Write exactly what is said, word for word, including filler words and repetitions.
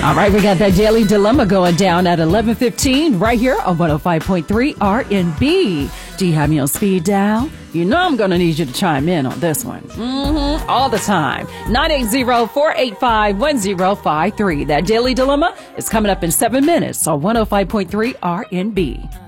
All right, we got that Daily Dilemma going down at eleven fifteen right here on one oh five point three R N B. Do you have me on speed dial? You know I'm going to need you to chime in on this one. Mm-hmm, all the time. nine eight zero, four eight five, one zero five three. That Daily Dilemma is coming up in seven minutes on one oh five point three R N B.